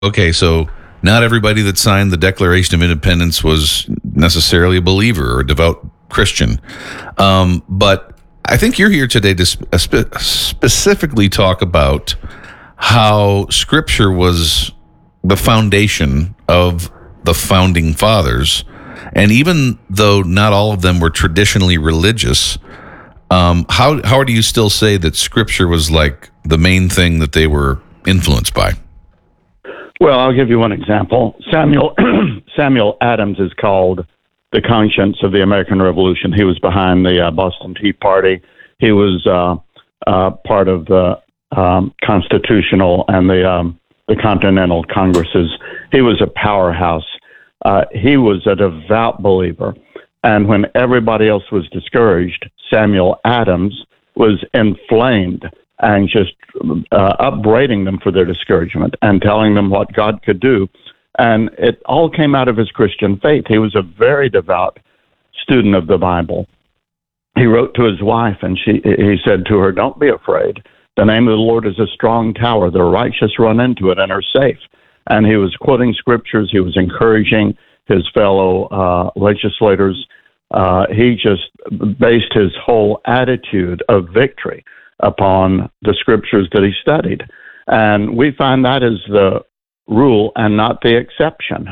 Okay, so not everybody that signed the Declaration of Independence was necessarily a believer or a devout Christian. But I think you're here today to specifically talk about how Scripture was the foundation of the founding fathers. And even though not all of them were traditionally religious, how do you still say that Scripture was like the main thing that they were influenced by? Well, I'll give you one example. Samuel Adams is called the conscience of the American Revolution. He was behind the Boston Tea Party. He was part of the Constitutional and the Continental Congresses. He was a powerhouse. He was a devout believer. And when everybody else was discouraged, Samuel Adams was inflamed and just upbraiding them for their discouragement and telling them what God could do. And it all came out of his Christian faith. He was a very devout student of the Bible. He wrote to his wife, and he said to her, "Don't be afraid. The name of the Lord is a strong tower. The righteous run into it and are safe." And he was quoting scriptures. He was encouraging his fellow legislators. He just based his whole attitude of victory upon the scriptures that he studied. And we find that is the rule and not the exception.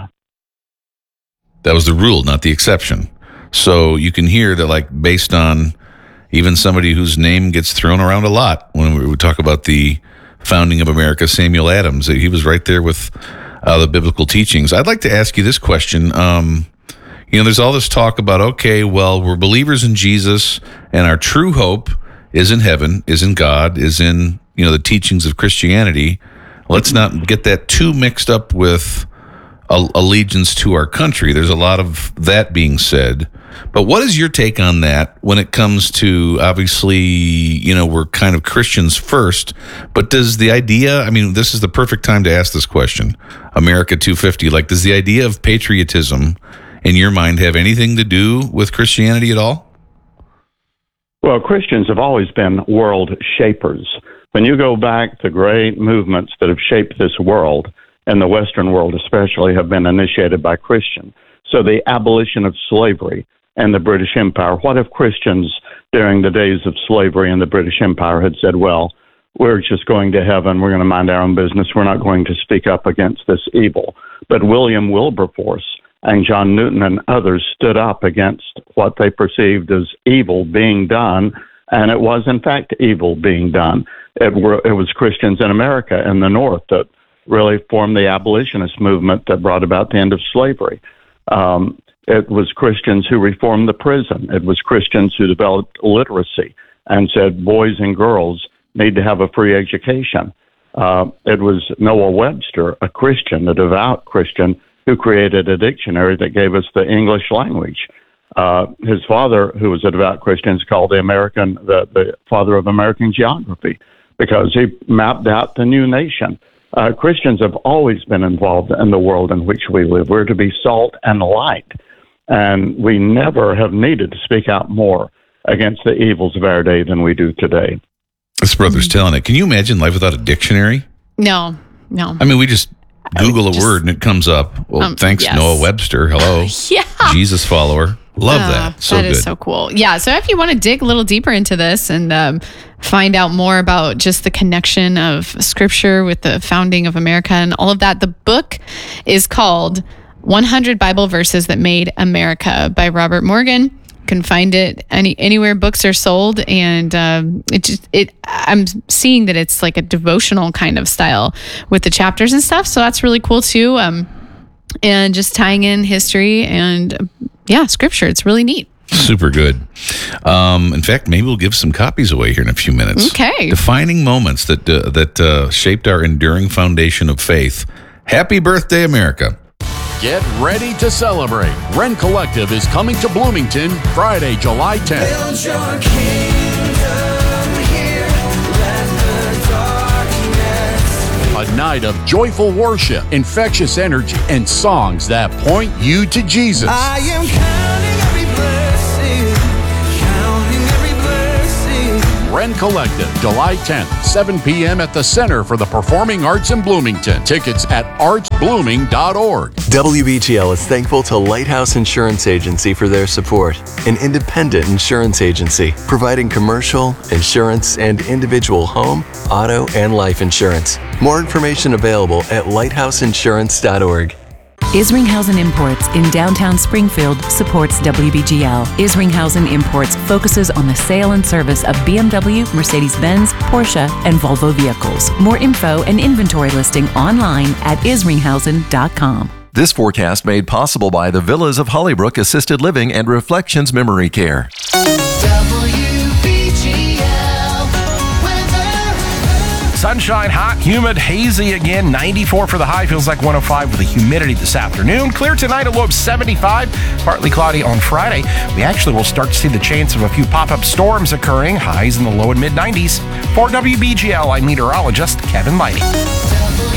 That was the rule, not the exception. So you can hear that, like, based on even somebody whose name gets thrown around a lot when we talk about the founding of America, Samuel Adams, he was right there with the biblical teachings. I'd like to ask you this question. There's all this talk about, okay, well, we're believers in Jesus, and our true hope is in heaven, is in God, is in, the teachings of Christianity. Let's not get that too mixed up with allegiance to our country. There's a lot of that being said. But what is your take on that when it comes to, obviously, we're kind of Christians first, but does the idea, this is the perfect time to ask this question, America 250, does the idea of patriotism in your mind have anything to do with Christianity at all? Well, Christians have always been world shapers. When you go back, the great movements that have shaped this world, and the Western world especially, have been initiated by Christians. So the abolition of slavery and the British Empire, what if Christians during the days of slavery in the British Empire had said, well, we're just going to heaven, we're going to mind our own business, we're not going to speak up against this evil. But William Wilberforce and John Newton and others stood up against what they perceived as evil being done, and it was, in fact, evil being done. It was Christians in America in the North that really formed the abolitionist movement that brought about the end of slavery. It was Christians who reformed the prison. It was Christians who developed literacy and said boys and girls need to have a free education. It was Noah Webster, a Christian, a devout Christian, who created a dictionary that gave us the English language. His father, who was a devout Christian, is called the father of American geography, because he mapped out the new nation. Christians have always been involved in the world in which we live. We're to be salt and light, and we never have needed to speak out more against the evils of our day than we do today. This brother's telling it. Can you imagine life without a dictionary? No. We just Google a word and it comes up. Well, thanks, yes. Noah Webster. Hello. Yeah. Jesus follower. Love that. So that good. Is so cool. Yeah. So if you want to dig a little deeper into this and find out more about just the connection of Scripture with the founding of America and all of that, the book is called 100 Bible Verses That Made America by Robert Morgan. You can find it anywhere books are sold, and I'm seeing that it's like a devotional kind of style with the chapters and stuff. So that's really cool too. And just tying in history and Scripture. It's really neat. Super good. In fact, maybe we'll give some copies away here in a few minutes. Okay. Defining moments that shaped our enduring foundation of faith. Happy birthday, America. Get ready to celebrate. Ren Collective is coming to Bloomington Friday, July 10th. Build your kingdom here. Let the darkness. A night of joyful worship, infectious energy, and songs that point you to Jesus. I am counting every blessing. Ren Collective, July 10th, 7 p.m. at the Center for the Performing Arts in Bloomington. Tickets at artsblooming.org. WBGL is thankful to Lighthouse Insurance Agency for their support, an independent insurance agency providing commercial, insurance, and individual home, auto, and life insurance. More information available at lighthouseinsurance.org. Isringhausen Imports in downtown Springfield supports WBGL. Isringhausen Imports focuses on the sale and service of BMW, Mercedes-Benz, Porsche, and Volvo vehicles. More info and inventory listing online at isringhausen.com. This forecast made possible by the Villas of Hollybrook Assisted Living and Reflections Memory Care. Sunshine, hot, humid, hazy again. 94 for the high, feels like 105 with the humidity this afternoon. Clear tonight, a low of 75. Partly cloudy on Friday. We actually will start to see the chance of a few pop-up storms occurring. Highs in the low and mid 90s. For WBGL, I'm meteorologist Kevin Lighty.